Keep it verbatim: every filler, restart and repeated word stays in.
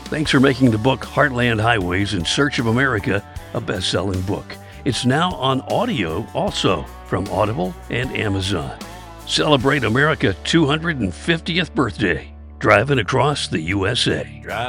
Thanks for making the book Heartland Highways in Search of America a best-selling book. It's now on audio also from Audible and Amazon. Celebrate America's two hundred fiftieth birthday, driving across the U S A. Drive.